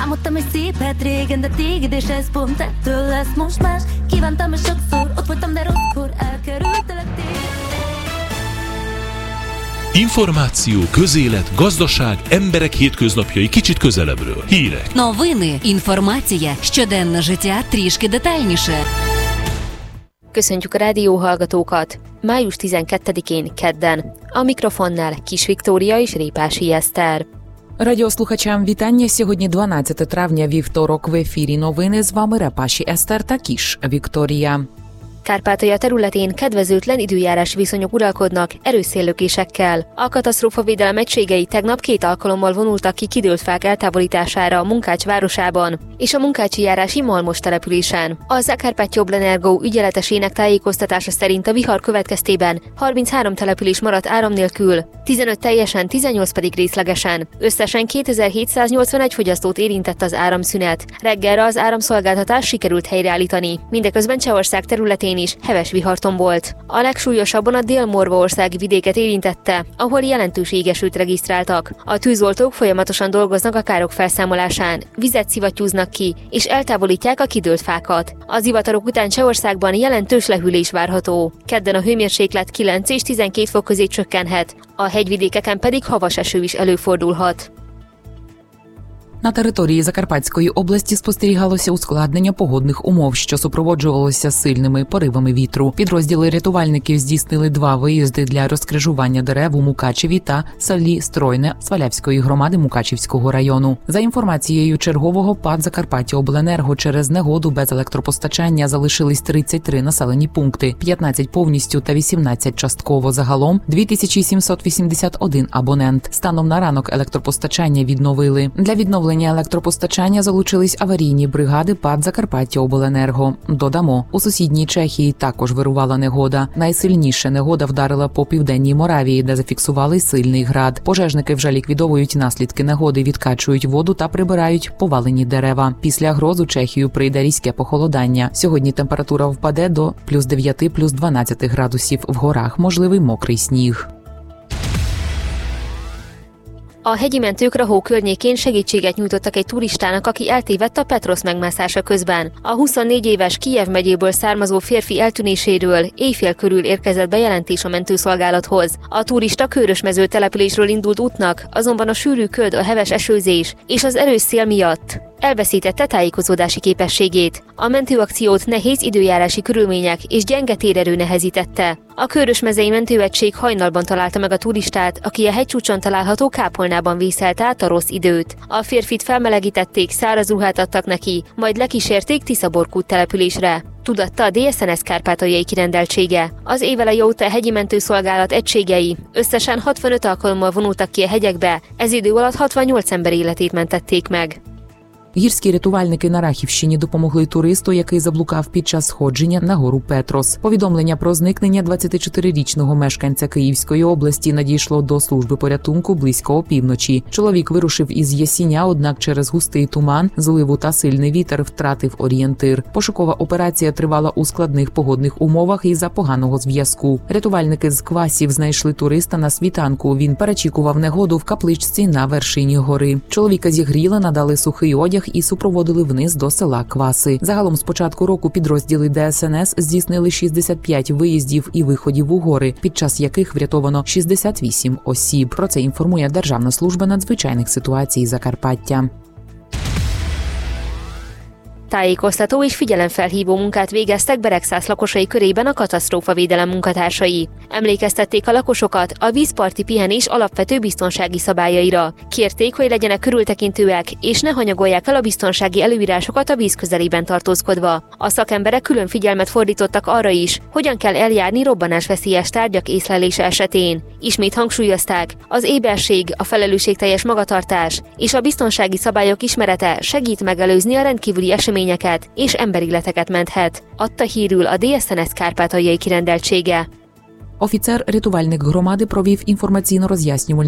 Álmodtam egy szépet régen, de téged, és ez pont ettől lesz most más. Kívántam, és sokszor ott voltam, de rosszkor elkerültelek téged. Információ, közélet, gazdaság, emberek hétköznapjai kicsit közelebbről. Hírek. Новини, інформація, щоденне життя трішки детальніше. Köszöntjük a rádióhallgatókat! Május 12-én kedden. A mikrofonnál Kis Viktória és Répási Eszter. Радіослухачам вітання. Сьогодні 12 травня, вівторок, в ефірі новини. З вами Репаші Eszter та Kis Viktória. Kárpátalja területén kedvezőtlen időjárási viszonyok uralkodnak erős széllökésekkel. A katasztrófavédelem egységei tegnap 2 alkalommal vonultak ki kidőlt fák eltávolítására a Munkács városában és a munkácsi járási Malmos településen. A Zakarpatyi-Oblenergo ügyeletesének tájékoztatása szerint a vihar következtében 33 település maradt áram nélkül, 15 teljesen, 18 pedig részlegesen. Összesen 2781 fogyasztót érintett az áramszünet. Reggelre az áramszolgáltatást sikerült helyreállítani. Mindeközben Csehország területén is heves viharton volt. A legsúlyosabban a dél-morvaországi vidéket érintette, ahol jelentős égesőt regisztráltak. A tűzoltók folyamatosan dolgoznak a károk felszámolásán, vizet szivattyúznak ki, és eltávolítják a kidőlt fákat. Az zivatarok után Csehországban jelentős lehűlés várható. Kedden a hőmérséklet 9 és 12 fok közé csökkenhet, a hegyvidékeken pedig havas eső is előfordulhat. На території Закарпатської області спостерігалося ускладнення погодних умов, що супроводжувалося сильними поривами вітру. Підрозділи рятувальників здійснили 2 виїзди для розкрижування дерев у Мукачеві та селі Стройне Свалявської громади Мукачівського району. За інформацією чергового ПАТ Закарпаття-Обленерго, через негоду без електропостачання залишились 33 населені пункти, 15 повністю та 18 частково. Загалом 2781 абонент. Станом на ранок електропостачання відновили. Для відновлення електропостачання залучились аварійні бригади ПАТ Закарпаття-Обленерго. Додамо, у сусідній Чехії також вирувала негода. Найсильніше негода вдарила по південній Моравії, де зафіксували сильний град. Пожежники вже ліквідовують наслідки негоди, відкачують воду та прибирають повалені дерева. Після гроз у Чехію прийде різке похолодання. Сьогодні температура впаде до плюс 9, плюс 12 градусів. В горах можливий мокрий сніг. A hegyi mentők Rahó környékén segítséget nyújtottak egy turistának, aki eltévedt a Petros megmászása közben. A 24 éves Kijev megyéből származó férfi eltűnéséről éjfél körül érkezett bejelentés a mentőszolgálathoz. A turista Körösmező településről indult útnak, azonban a sűrű köd, a heves esőzés és az erős szél miatt elveszítette tájékozódási képességét. A mentőakciót nehéz időjárási körülmények és gyenge térerő nehezítette. A Körösmezei mentőegység hajnalban találta meg a turistát, aki a hegycsúcson található kápolnában vészelte át a rossz időt. A férfit felmelegítették, száraz ruhát adtak neki, majd lekísérték Tiszaborkút településre. Tudatta a DSNS kárpátaljai kirendeltsége. Az éveleje óta a hegyi mentőszolgálat egységei összesen 65 alkalommal vonultak ki a hegyekbe, ez idő alatt 68 ember életét mentették meg. Гірські рятувальники на Рахівщині допомогли туристу, який заблукав під час сходження на гору Петрос. Повідомлення про зникнення 24-річного мешканця Київської області надійшло до служби порятунку близько опівночі. Чоловік вирушив із Ясіня, однак через густий туман, зливу та сильний вітер втратив орієнтир. Пошукова операція тривала у складних погодних умовах із-за поганого зв'язку. Рятувальники з Квасів знайшли туриста на світанку. Він перечікував негоду в капличці на вершині гори. Чоловіка зігріли, надали сухий одяг і супроводили вниз до села Кваси. Загалом з початку року підрозділи ДСНС здійснили 65 виїздів і виходів у гори, під час яких врятовано 68 осіб. Про це інформує Державна служба надзвичайних ситуацій Закарпаття. Tájékoztató és figyelemfelhívó munkát végeztek Beregszász lakosai körében a katasztrófavédelem munkatársai. Emlékeztették a lakosokat a vízparti pihenés alapvető biztonsági szabályaira. Kérték, hogy legyenek körültekintőek, és ne hanyagolják el a biztonsági előírásokat a víz közelében tartózkodva. A szakemberek külön figyelmet fordítottak arra is, hogyan kell eljárni robbanásveszélyes tárgyak észlelése esetén. Ismét hangsúlyozták, az éberség, a felelősségteljes magatartás és a biztonsági szabályok ismerete segít megelőzni a rendkívüli eseményeket és emberéleteket menthet, adta hírül a DSNS kárpátaljai kirendeltsége. Офіцер-рятувальник громади провів інформаційно-роз'яснювальну